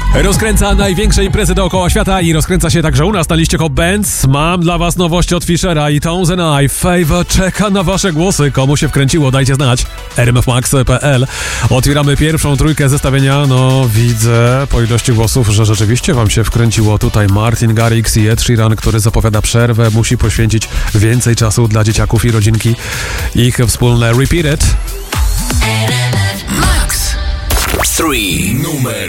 Rozkręca największe imprezy dookoła świata i rozkręca się także u nas na liście Hot Bands. Mam dla was nowości od Fishera i Tones and I. Favor czeka na wasze głosy. Komu się wkręciło, dajcie znać. rmfmax.pl. Otwieramy pierwszą trójkę zestawienia. No, widzę po ilości głosów, że rzeczywiście wam się wkręciło. Tutaj Martin Garrix i Ed Sheeran, który zapowiada przerwę. Musi poświęcić więcej czasu dla dzieciaków i rodzinki. Ich wspólne Repeat It. Max 3 numer